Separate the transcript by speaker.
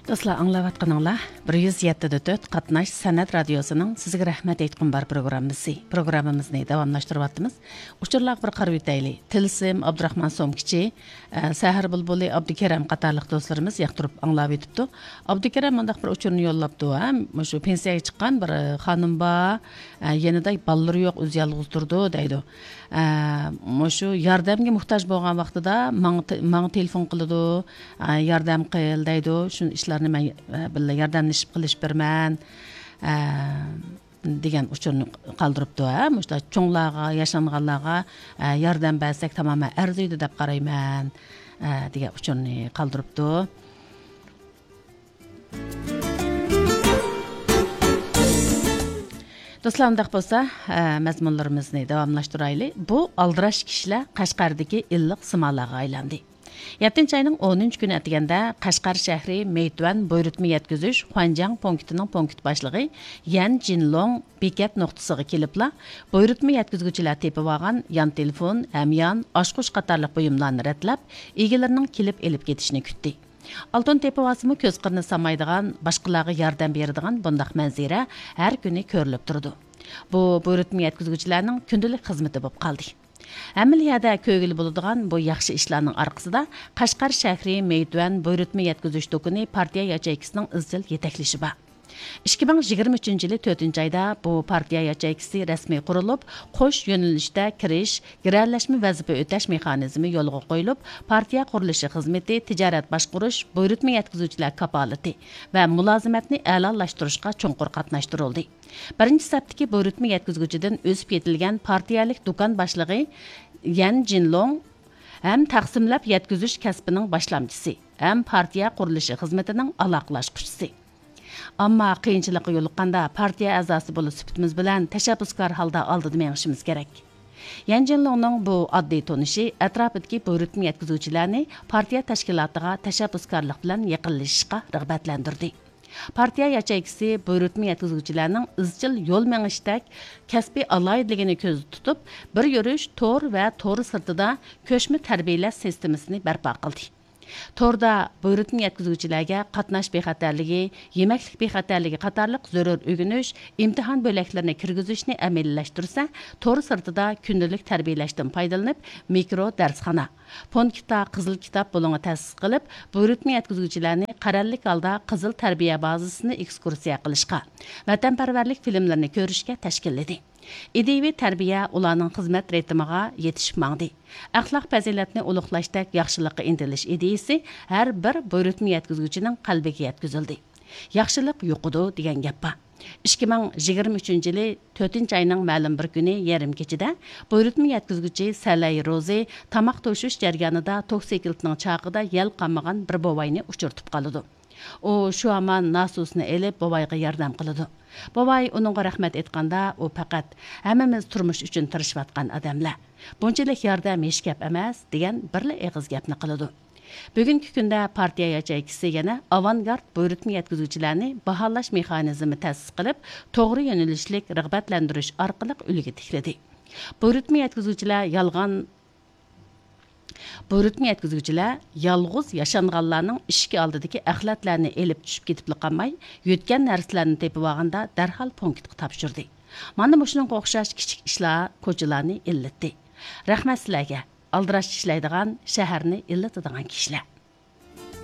Speaker 1: Dostlar, аңлаватқаныңла 107.4 Qatnash San'at Radiosu'nun sizge rahmet aytqan bar programımızı davamlaştırıp Uçurlaq bir qarab ötəyli. Tilsim, Abdurrahman Somkiçi, Sahar Bulbuli, Abdukeram qatarlıq dostlarımız yaqtırıp anlab ötüptü. Abdukeram mındaq bir uçurunu yollaptı. Şu pensiyaga chiqqan bir xanım ba, yenida balları yo'q, o'zi yalğız turdu deydi. Şu yardımga muhtaç bo'lgan vaqtida menga telefon qiladi, yordam qil deydi. Shu ishlarni men billa yordamlashib qilish berman. Degan uchurni qoldiribdi. Mushta cho'nglarga, yashanganlarga yordam bersak tamamen arziydi deb qarayman. Degan uchurni qoldiribdi. Dostlar, undaq bolsa, mazmunlarimizni davamlaşdıraylı. Bu aldırış kişiler Qashqardagi illiq simalaga aylandı. 7 ayning 10 günü atiganda Qashqar shahri Meytvan buyurtma yetkizish Xanjang punktining punkt boshlig'i Yan Jinlong bekat nuqtasiga kelibla buyurtma yetkizuvchilar tepib olgan yan telefon, hamyon, oshqush qatorliq buyumlarni ratlab, egalarining kelib elib ketishini kutdi. Altın tepi vasımı köz qırını samaydigan, başqalarga yardım beradigan bundaq manzara har kuni ko'rilib turdi. Bu buyurtma yetkizuvchilarning kundalik xizmati bo'lib qoldi. Amaliyada ko'gil bo'ladigan bu yaxshi ishlarning orqasida Qashqar shahri Meytvan buyurtma yetkizish to'kini partiya yachaykisining izchil yetaklashi bor. 2023-yili 4-ayda bu partiya yachaykisi rasmiy qurilib, qo'sh yo'nalishda kirish, girallashma vazifa o'tash mexanizmi yo'lga qo'yilib, partiya qurilishi xizmati, tijorat boshqarish, buyurtma yetkazuvchilar kapolati va mulozimatni a'lolashtirishga chunqur qatnashtirildi. Birinchi safdagi buyurtma yetkazuvchidan o'sib ketilgan partiyalik do'kon boshlig'i Yan Jinlong ham taqsimlab yetkazish kasbining boshlamchisi, ham partiya qurilishi xizmatining aloqalashquchisi. Ammo qiyinchilikqa yo'liqqanda partiya a'zosi bo'lib sifatimiz bilan tashabbuskor holda oldida mengishimiz kerak. Yan Jinlongning bu oddiy tonishi atrofidagi buyurtma yetkazuvchilarni partiya tashkilotiga tashabbuskorlik bilan yaqinlashishga rag'batlantirdi. Partiya yachaykisi buyurtma yetkazuvchilarning izchil yo'l mengishdak kasbiy alohidligini ko'z tutib, bir yurish tor va tor sirtida ko'chma tarbiyalash sistemasini barpo qildi. Torda buyurtma yetkazuvchilarga qatnash bexatarligi, yemaklik bexatarligi qatorliq zarur o'rganish, imtihon bo'laklarini kirgizishni amaliyalashtirsa, tor sirtida kundalik tarbiyalashdan foydalanib, mikro darsxona, Ponkita qizil kitob bo'limi ta'sis qilib, buyurtma yetkazuvchilarni qarorlik holda qizil tarbiya bazasini ekskursiya qilishga, vatanparvarlik filmlarini ko'rishga tashkilladi. İdevi tarbiya ularning xizmat ritmiga yetishib mangdi. Axloq fazilatni ulug'lashdak yaxshilikqa intilish ideyasi har bir buyurtma yetkazuvchining qalbiga yetkazildi. Yaxshilik yo'qidi degan gap bor. 2023-yili 4-ayning ma'lum bir kuni yarim kechida buyurtma yetkazuvchi Salay Rozi tamoq to'shish jarayonida toksikiltning chaqida yel qamagan bir bovayni uchirtib qoldi. O şu aman nasusni elib bovayga yordam qiladi. Bovay uningga rahmat aytganda, u faqat hammamiz turmush uchun tirishayotgan odamlar. Bunchalik yordam hech gap emas degan birla eg'iz gapni qiladi. Bugungi kunda partiya yachaykisi yana avangard buyurtma yetkazuvchilarni baholash mexanizmi ta'sis qilib, to'g'ri yo'nalishlik rag'batlantirish orqali ulga tikladi. Buyurtma yetkazuvchilar yalğız yaşanğanlarning ishki oldidagi axlatlarni elib tushib ketib qolmay, yutgan narsalarni tepib olganda darhol punktga topshirdi. Mana shunga o'xshash kichik ishlar ko'chalarni illatdi. Rahmat sizlarga, aldirash ishlaydigan shaharni illatadigan kishilar.